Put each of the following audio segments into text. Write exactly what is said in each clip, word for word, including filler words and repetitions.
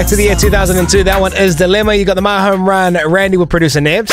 To the year two thousand two, that one is Dilemma. You got the My Home Run, Randy with producer Nebs.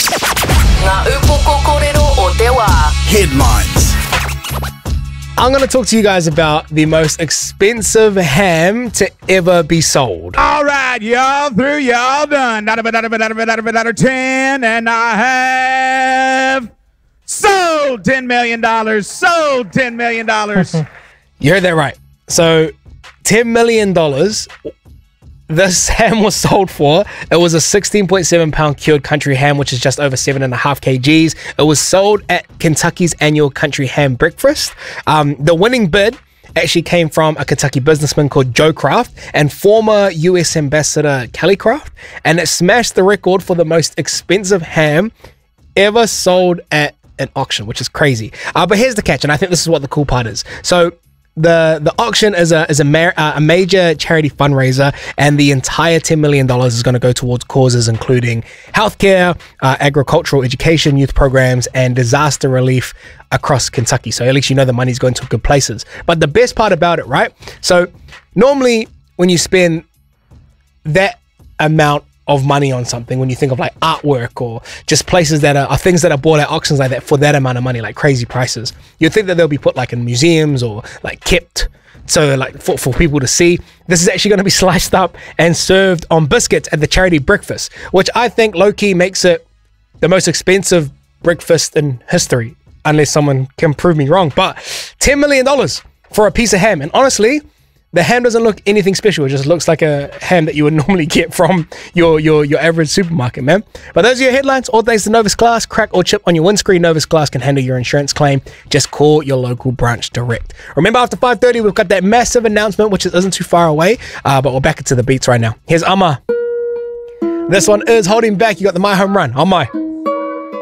Headlines. I'm going to talk to you guys about the most expensive ham to ever be sold. All right, y'all through, y'all done. Not a bit, not a bit, not a bit, not a bit, not a ten, and I have sold ten million dollars. Sold ten million dollars. You heard that right. So, ten million dollars. This ham was sold for. It was a sixteen point seven pound cured country ham, which is just over seven and a half kgs. It was sold at Kentucky's annual country ham breakfast. Um, the winning bid actually came from a Kentucky businessman called Joe Kraft and former U S Ambassador Kelly Kraft, and it smashed the record for the most expensive ham ever sold at an auction, which is crazy. Uh, but here's the catch, and I think this is what the cool part is. So The the auction is a is a, ma- uh, a major charity fundraiser, and the entire ten million dollars is going to go towards causes including healthcare, uh, agricultural education, youth programs, and disaster relief across Kentucky. So at least you know the money's going to good places. But the best part about it, right? So normally when you spend that amount of money on something, when you think of like artwork or just places that are, are things that are bought at auctions like that for that amount of money, like crazy prices, you'd think that they'll be put like in museums or like kept so like for, for people to see. This is actually going to be sliced up and served on biscuits at the charity breakfast, which I think low-key makes it the most expensive breakfast in history, unless someone can prove me wrong. But ten million dollars for a piece of ham, and honestly, the ham doesn't look anything special. It just looks like a ham that you would normally get from your your your average supermarket, man. But those are your headlines. All thanks to Novus Glass. Crack or chip on your windscreen, Novus Glass can handle your insurance claim. Just call your local branch direct. Remember, after five thirty, we've got that massive announcement, which isn't too far away, uh, but we're back into the beats right now. Here's Amma. This one is Holding Back. You got the My Home Run on My